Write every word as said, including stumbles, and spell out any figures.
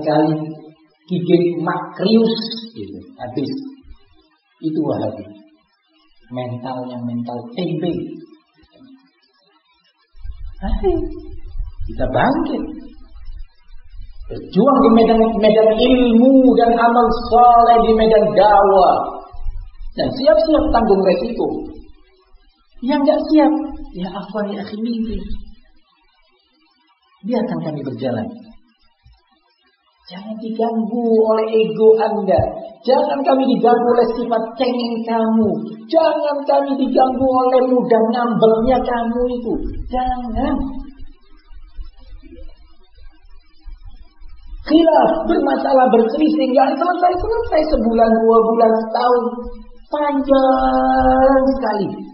kali gigit makrius gitu. Habis. Itu Wahabi. Mentalnya mental tempe. Ayo, kita bangkit. Berjuang di medan medan ilmu dan amal saleh, di medan dakwah. Dan siap-siap tanggung resiko. Yang enggak siap, ya afwan ya akhi minggir. Biarkan kami berjalan. Jangan diganggu oleh ego Anda. Jangan kami diganggu oleh sifat cengeng kamu. Jangan kami diganggu oleh mudah ngambeknya kamu itu. Jangan. Khilaf, bermasalah, berselisih, nggak selesai-selesai sebulan, dua bulan, setahun. Panjang sekali.